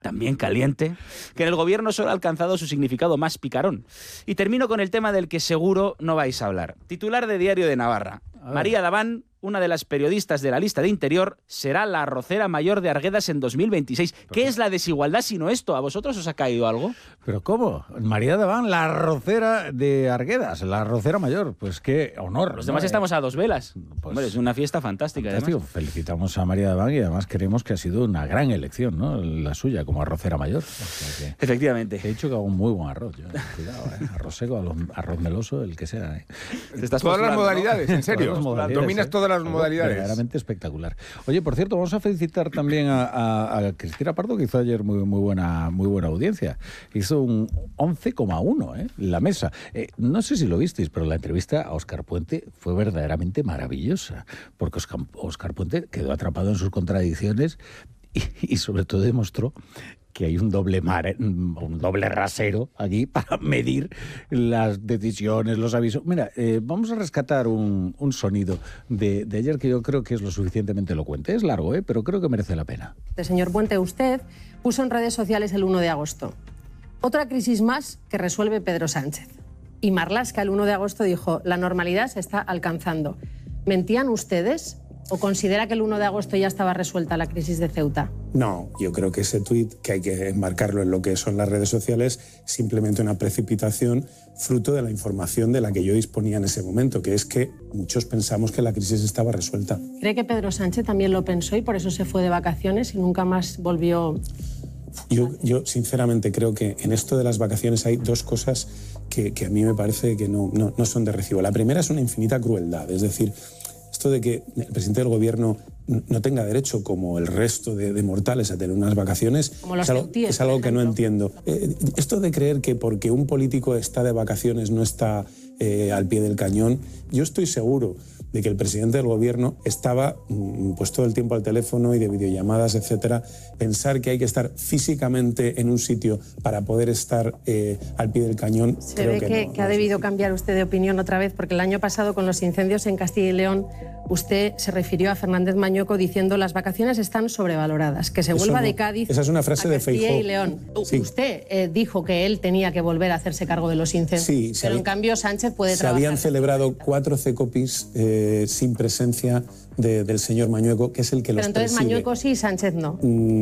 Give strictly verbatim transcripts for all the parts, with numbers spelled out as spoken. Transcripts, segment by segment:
también caliente, que en el gobierno solo ha alcanzado su significado más picarón. Y termino con el tema del que seguro no vais a hablar. Titular de Diario de Navarra. María Daván, una de las periodistas de la lista de Interior, será la arrocera mayor de Arguedas en dos mil veintiséis. ¿Qué es la desigualdad sino esto? ¿A vosotros os ha caído algo? ¿Pero cómo? María Daván, la arrocera de Arguedas, la arrocera mayor. Pues qué honor. Los demás ¿no? estamos a dos velas. Pues, Hombre, es una fiesta fantástica. Fantástico. Además. Felicitamos a María Daván y además creemos que ha sido una gran elección, ¿no? La suya como arrocera mayor. O sea que, efectivamente. He dicho que hago un muy buen arroz. Yo. Cuidado, ¿eh? Arroz seco, arroz meloso, el que sea. ¿eh? Te estás todas las modalidades, ¿no? En serio. Todas las modalidades, Dominas ¿eh? todas las modalidades. Verdaderamente espectacular. Oye, por cierto, vamos a felicitar también a, a, a Cristina Pardo, que hizo ayer muy, muy, buena, muy buena audiencia. Hizo un once coma uno, ¿eh? La mesa. Eh, no sé si lo visteis, pero la entrevista a Óscar Puente fue verdaderamente maravillosa, porque Óscar, Óscar Puente quedó atrapado en sus contradicciones y, y sobre todo demostró que hay un doble mar, un doble rasero allí para medir las decisiones, los avisos. Mira, eh, vamos a rescatar un, un sonido de, de ayer que yo creo que es lo suficientemente elocuente. Es largo, ¿eh? Pero creo que merece la pena. Señor Puente, usted puso en redes sociales el uno de agosto. Otra crisis más que resuelve Pedro Sánchez. Y Marlaska el uno de agosto dijo, la normalidad se está alcanzando. ¿Mentían ustedes? ¿O considera que el uno de agosto ya estaba resuelta la crisis de Ceuta? No, yo creo que ese tuit, que hay que enmarcarlo en lo que son las redes sociales, simplemente una precipitación fruto de la información de la que yo disponía en ese momento, que es que muchos pensamos que la crisis estaba resuelta. ¿Cree que Pedro Sánchez también lo pensó y por eso se fue de vacaciones y nunca más volvió? Yo, yo sinceramente creo que en esto de las vacaciones hay dos cosas que, que a mí me parece que no, no, no son de recibo. La primera es una infinita crueldad, es decir, esto de que el presidente del gobierno no tenga derecho, como el resto de, de mortales, a tener unas vacaciones, es algo, es algo que no entiendo. Eh, esto de creer que porque un político está de vacaciones no está eh, al pie del cañón, yo estoy seguro de que el presidente del gobierno estaba pues todo el tiempo al teléfono y de videollamadas, etcétera. Pensar que hay que estar físicamente en un sitio para poder estar eh, al pie del cañón, Se creo ve que, que, no, que no ha es debido difícil. cambiar usted de opinión otra vez, porque el año pasado con los incendios en Castilla y León usted se refirió a Fernández Mañueco diciendo las vacaciones están sobrevaloradas, que se vuelva Eso no. de Cádiz Esa es una frase a de Castilla Feijóo. y León. Sí. Usted eh, dijo que él tenía que volver a hacerse cargo de los incendios, Sí, se pero había- en cambio Sánchez puede Se trabajar. habían celebrado cuatro CECOPIs eh, sin presencia de- del señor Mañueco, que es el que Pero los entonces preside. Mañueco sí y Sánchez no.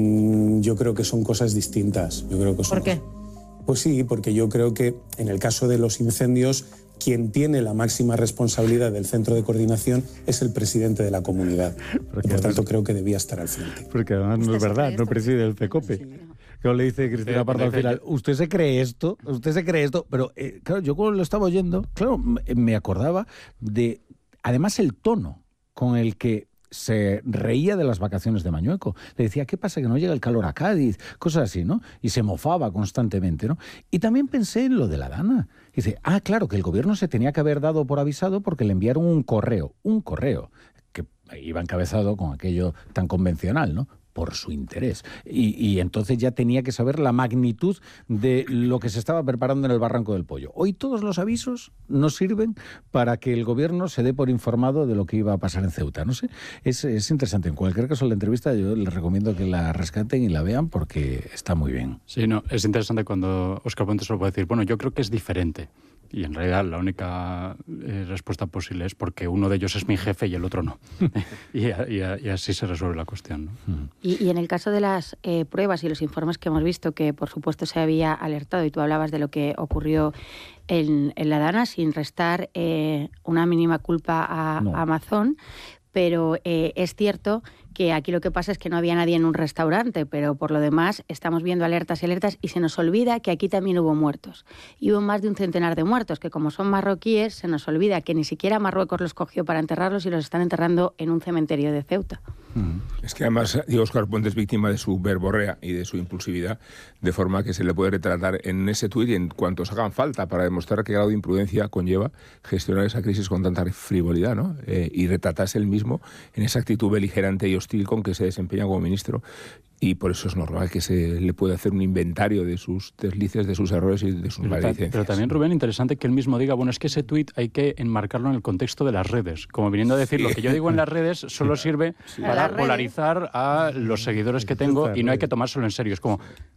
Mm, yo creo que son cosas distintas. Yo creo que son ¿Por qué? cosas- Pues sí, porque yo creo que en el caso de los incendios, quien tiene la máxima responsabilidad del centro de coordinación es el presidente de la comunidad. Y por tanto, creo que debía estar al frente. Porque además no es verdad, no preside el CECOPE. Como le dice Cristina Pardo al final, usted se cree esto, usted se cree esto, pero eh, claro, yo cuando lo estaba oyendo, claro, me- me acordaba de, además el tono con el que se reía de las vacaciones de Mañueco. Le decía, ¿qué pasa? Que no llega el calor a Cádiz, cosas así, ¿no? Y se mofaba constantemente, ¿no? Y también pensé en lo de la Dana. Dice, ah, claro, que el gobierno se tenía que haber dado por avisado porque le enviaron un correo, un correo, que iba encabezado con aquello tan convencional, ¿no? Por su interés. Y, y entonces ya tenía que saber la magnitud de lo que se estaba preparando en el Barranco del Pollo. Hoy todos los avisos nos sirven para que el gobierno se dé por informado de lo que iba a pasar en Ceuta. No sé, es, es interesante. En cualquier caso, la entrevista yo les recomiendo que la rescaten y la vean porque está muy bien. Sí, no, es interesante cuando Óscar Puente solo puede decir, bueno, yo creo que es diferente. Y en realidad la única eh, respuesta posible es porque uno de ellos es mi jefe y el otro no. y, y, y así se resuelve la cuestión, ¿no? Y, y en el caso de las eh, pruebas y los informes que hemos visto, que por supuesto se había alertado, y tú hablabas de lo que ocurrió en, en la Dana, sin restar eh, una mínima culpa a, No. a Amazon, pero eh, es cierto que aquí lo que pasa es que no había nadie en un restaurante, pero por lo demás estamos viendo alertas y alertas y se nos olvida que aquí también hubo muertos. Y hubo más de un centenar de muertos, que como son marroquíes, se nos olvida que ni siquiera Marruecos los cogió para enterrarlos y los están enterrando en un cementerio de Ceuta. Es que además Óscar Puente es víctima de su verborrea y de su impulsividad, de forma que se le puede retratar en ese tuit y en cuantos hagan falta para demostrar qué grado de imprudencia conlleva gestionar esa crisis con tanta frivolidad, ¿no? Eh, y retratarse él mismo en esa actitud beligerante y hostil con que se desempeña como ministro. Y por eso es normal que se le pueda hacer un inventario de sus deslices, de sus errores y de sus Pero, maledicencias. pero también, Rubén, interesante que él mismo diga, bueno, es que ese tuit hay que enmarcarlo en el contexto de las redes. Como viniendo a decir, lo que yo digo en las redes solo sirve Sí. para Las redes. polarizar a los seguidores que tengo y no hay que tomárselo en serio. Es como,